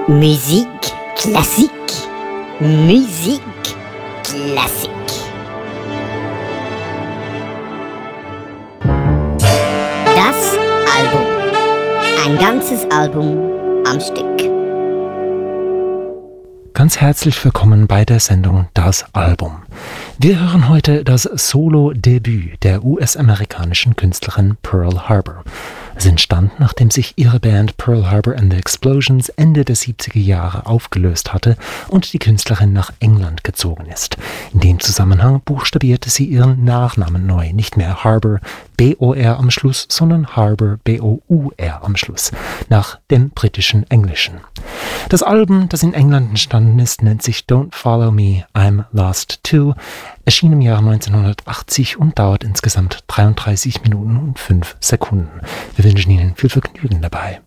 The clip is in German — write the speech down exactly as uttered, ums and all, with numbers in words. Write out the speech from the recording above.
Musique classique. Musique classique. Das Album. Ein ganzes Album am Stück. Ganz herzlich willkommen bei der Sendung Das Album. Wir hören heute das Solo-Debüt der U S-amerikanischen Künstlerin Pearl Harbor. Es entstand, nachdem sich ihre Band Pearl Harbor and the Explosions Ende der siebziger Jahre aufgelöst hatte und die Künstlerin nach England gezogen ist. In dem Zusammenhang buchstabierte sie ihren Nachnamen neu, nicht mehr Harbor, B O R am Schluss, sondern Harbor, B O U R am Schluss, nach dem britischen Englischen. Das Album, das in England entstanden ist, nennt sich Don't Follow Me, I'm Lost Too, erschien im Jahr neunzehnhundertachtzig und dauert insgesamt dreiunddreißig Minuten und fünf Sekunden. Wir wünschen Ihnen viel Vergnügen dabei.